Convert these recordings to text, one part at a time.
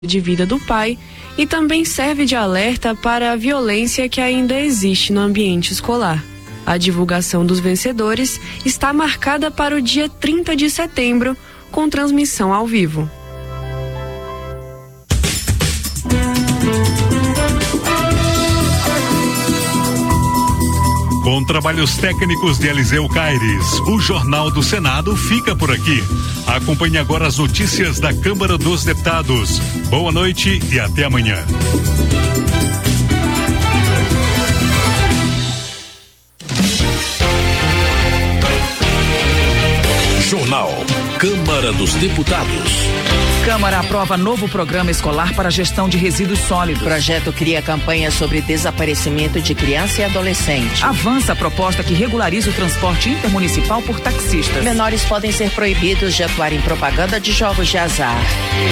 de vida do pai e também serve de alerta para a violência que ainda existe no ambiente escolar. A divulgação dos vencedores está marcada para o dia 30 de setembro, com transmissão ao vivo. Com trabalhos técnicos de Eliseu Caires, o Jornal do Senado fica por aqui. Acompanhe agora as notícias da Câmara dos Deputados. Boa noite e até amanhã. Jornal Câmara dos Deputados. Câmara aprova novo programa escolar para gestão de resíduos sólidos. O projeto cria campanha sobre desaparecimento de criança e adolescente. Avança a proposta que regulariza o transporte intermunicipal por taxistas. Menores podem ser proibidos de atuar em propaganda de jogos de azar.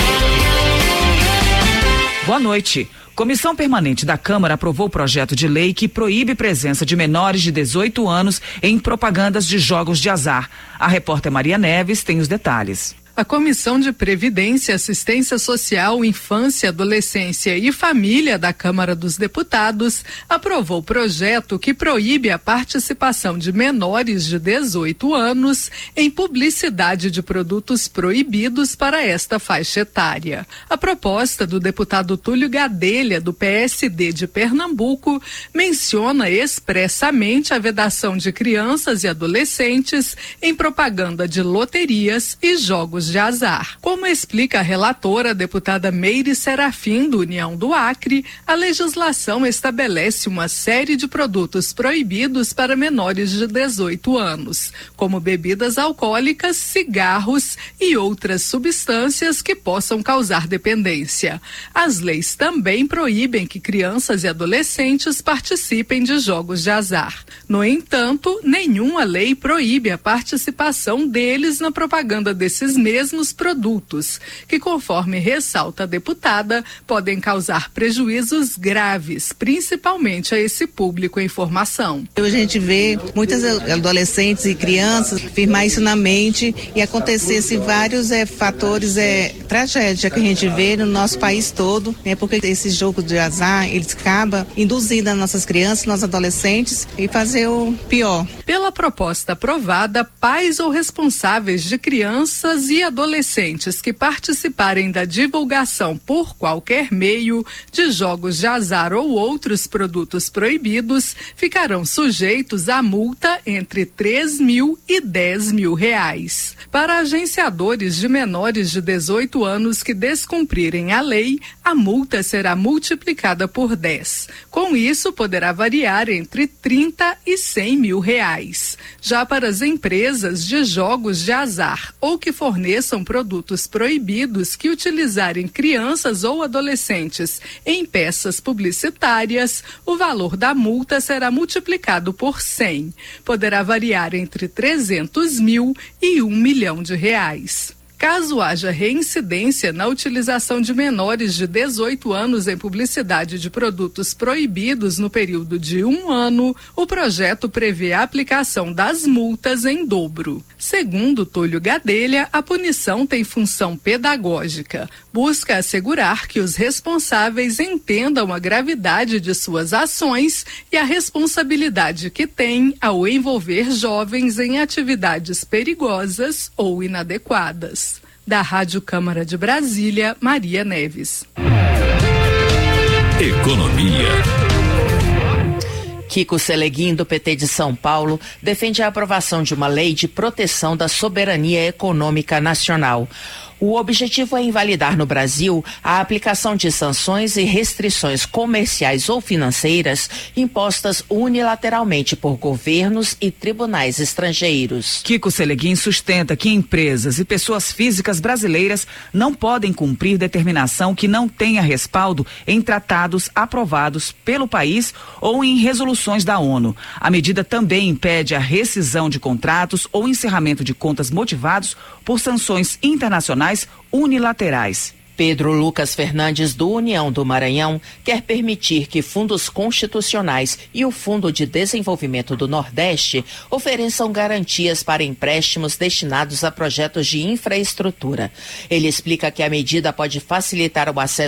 Boa noite. Comissão Permanente da Câmara aprovou o projeto de lei que proíbe presença de menores de 18 anos em propagandas de jogos de azar. A repórter Maria Neves tem os detalhes. A Comissão de Previdência, Assistência Social, Infância, Adolescência e Família da Câmara dos Deputados aprovou o projeto que proíbe a participação de menores de 18 anos em publicidade de produtos proibidos para esta faixa etária. A proposta do deputado Túlio Gadelha, do PSD de Pernambuco, menciona expressamente a vedação de crianças e adolescentes em propaganda de loterias e jogos de azar. Como explica a relatora, a deputada Meire Serafim, do União do Acre, a legislação estabelece uma série de produtos proibidos para menores de 18 anos, como bebidas alcoólicas, cigarros e outras substâncias que possam causar dependência. As leis também proíbem que crianças e adolescentes participem de jogos de azar. No entanto, nenhuma lei proíbe a participação deles na propaganda desses mesmos produtos, que, conforme ressalta a deputada, podem causar prejuízos graves, principalmente a esse público em formação. A gente vê muitas adolescentes e crianças firmar isso na mente e acontecesse vários fatores, tragédia que a gente vê no nosso país todo, porque esse jogo de azar, eles acabam induzindo as nossas crianças, nossos adolescentes e fazer o pior. Pela proposta aprovada, pais ou responsáveis de crianças e adolescentes que participarem da divulgação por qualquer meio de jogos de azar ou outros produtos proibidos ficarão sujeitos a multa entre 3 mil e 10 mil reais. Para agenciadores de menores de 18 anos que descumprirem a lei, a multa será multiplicada por 10. Com isso, poderá variar entre 30 e 100 mil reais. Já para as empresas de jogos de azar ou que forneçam produtos proibidos que utilizarem crianças ou adolescentes em peças publicitárias, o valor da multa será multiplicado por 100. Poderá variar entre 300 mil e 1 milhão de reais. Caso haja reincidência na utilização de menores de 18 anos em publicidade de produtos proibidos no período de 1 ano, o projeto prevê a aplicação das multas em dobro. Segundo Túlio Gadelha, a punição tem função pedagógica. Busca assegurar que os responsáveis entendam a gravidade de suas ações e a responsabilidade que têm ao envolver jovens em atividades perigosas ou inadequadas. Da Rádio Câmara de Brasília, Maria Neves. Economia. Kiko Seleguin, do PT de São Paulo, defende a aprovação de uma lei de proteção da soberania econômica nacional. O objetivo é invalidar no Brasil a aplicação de sanções e restrições comerciais ou financeiras impostas unilateralmente por governos e tribunais estrangeiros. Kiko Seleguin sustenta que empresas e pessoas físicas brasileiras não podem cumprir determinação que não tenha respaldo em tratados aprovados pelo país ou em resoluções da ONU. A medida também impede a rescisão de contratos ou encerramento de contas motivados por sanções internacionais unilaterais. Pedro Lucas Fernandes, do União do Maranhão, quer permitir que fundos constitucionais e o Fundo de Desenvolvimento do Nordeste ofereçam garantias para empréstimos destinados a projetos de infraestrutura. Ele explica que a medida pode facilitar o acesso